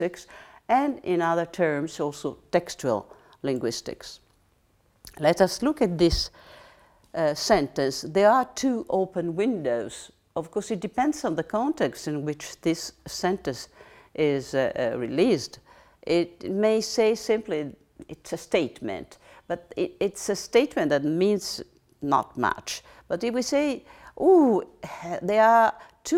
and in other terms also textual linguistics. Let us look at this sentence. There are two open windows. Of course, it depends on the context in which this sentence is released. It may say simply it's a statement, but it's a statement that means not much. But if we say, oh, there are two